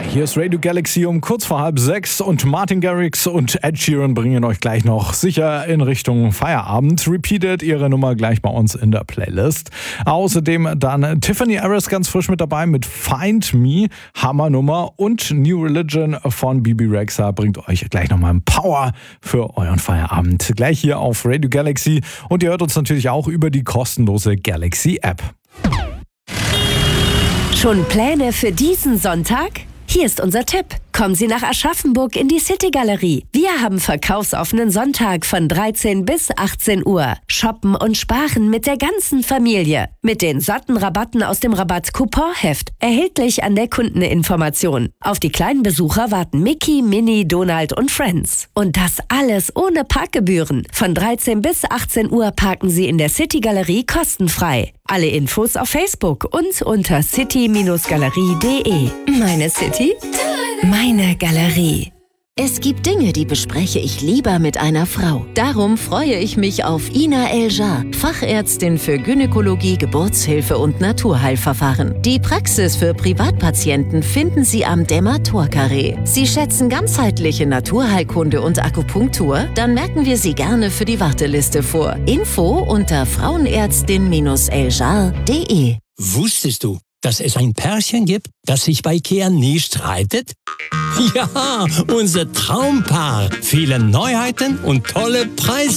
Hier ist Radio Galaxy um kurz vor 5:30 und Martin Garrix und Ed Sheeran bringen euch gleich noch sicher in Richtung Feierabend. Repeated ihre Nummer gleich bei uns in der Playlist. Außerdem dann Tiffany Harris ganz frisch mit dabei mit Find Me, Hammernummer, und New Religion von Bibi Rexha bringt euch gleich nochmal ein Power für euren Feierabend. Gleich hier auf Radio Galaxy, und ihr hört uns natürlich auch über die kostenlose Galaxy App. Schon Pläne für diesen Sonntag? Hier ist unser Tipp. Kommen Sie nach Aschaffenburg in die City Galerie. Wir haben verkaufsoffenen Sonntag von 13 bis 18 Uhr. Shoppen und sparen mit der ganzen Familie. Mit den satten Rabatten aus dem Rabatt-Couponheft. Erhältlich an der Kundeninformation. Auf die kleinen Besucher warten Mickey, Minnie, Donald und Friends. Und das alles ohne Parkgebühren. Von 13 bis 18 Uhr parken Sie in der City Galerie kostenfrei. Alle Infos auf Facebook und unter city-galerie.de. Meine City, meine Galerie. Es gibt Dinge, die bespreche ich lieber mit einer Frau. Darum freue ich mich auf Ina Eljar, Fachärztin für Gynäkologie, Geburtshilfe und Naturheilverfahren. Die Praxis für Privatpatienten finden Sie am Dämmer-Tor-Carré. Sie schätzen ganzheitliche Naturheilkunde und Akupunktur? Dann merken wir Sie gerne für die Warteliste vor. Info unter frauenärztin-eljar.de. Wusstest du, dass es ein Pärchen gibt, das sich bei IKEA nie streitet? Ja, unser Traumpaar. Viele Neuheiten und tolle Preise.